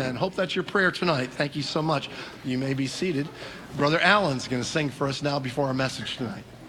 Amen. Hope that's your prayer tonight. Thank you so much. You may be seated. Brother Allen's going to sing for us now before our message tonight.